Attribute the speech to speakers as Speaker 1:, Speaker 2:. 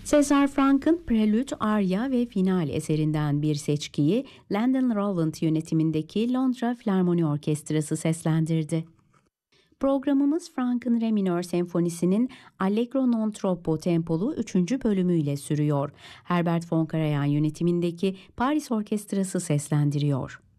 Speaker 1: César Franck'ın Prelude, Arya ve Final eserinden bir seçkiyi Landon Rowland yönetimindeki Londra Filarmoni Orkestrası seslendirdi. Programımız Franck'ın Re minör senfonisinin Allegro non troppo tempolu 3. bölümüyle sürüyor. Herbert von Karajan yönetimindeki Paris Orkestrası seslendiriyor.